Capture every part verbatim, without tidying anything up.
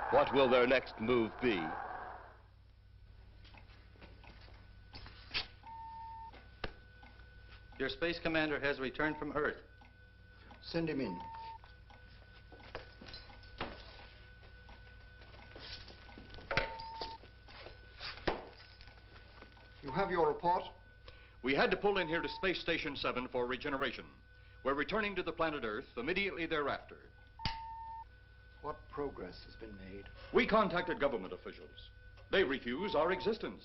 What will their next move be? Your space commander has returned from Earth. Send him in. You have your report? We had to pull in here to Space Station seven for regeneration. We're returning to the planet Earth immediately thereafter. What progress has been made? We contacted government officials. They refuse our existence.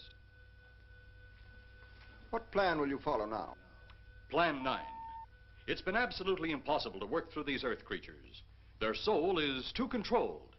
What plan will you follow now? Plan nine. It's been absolutely impossible to work through these Earth creatures. Their soul is too controlled.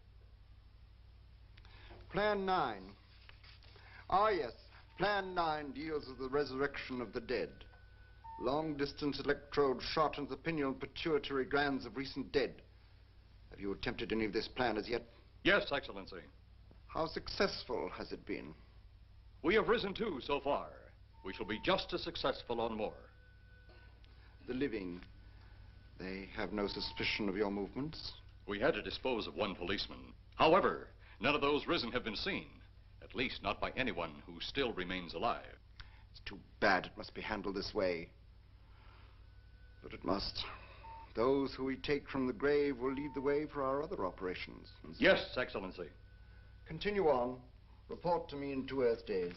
Plan nine. Ah, yes. Plan nine deals with the resurrection of the dead. Long-distance electrode shot into the pineal pituitary glands of recent dead. Have you attempted any of this plan as yet? Yes, Excellency. How successful has it been? We have risen two so far. We shall be just as successful on more. The living, they have no suspicion of your movements? We had to dispose of one policeman. However, none of those risen have been seen. At least not by anyone who still remains alive. It's too bad it must be handled this way. But it must. Those who we take from the grave will lead the way for our other operations. Yes, Excellency. Continue on. Report to me in two Earth days.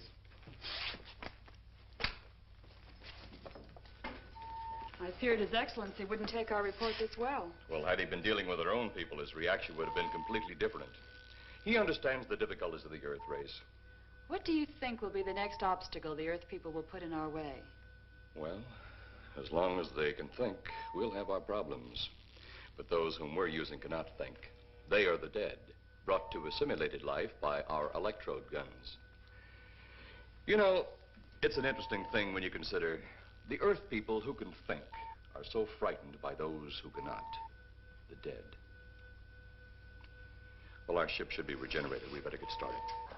I feared His Excellency wouldn't take our reports as well. Well, had he been dealing with our own people, his reaction would have been completely different. He understands the difficulties of the Earth race. What do you think will be the next obstacle the Earth people will put in our way? Well, as long as they can think, we'll have our problems. But those whom we're using cannot think. They are the dead, brought to a simulated life by our electrode guns. You know, it's an interesting thing when you consider the Earth people who can think are so frightened by those who cannot, the dead. Well, our ship should be regenerated. We better get started.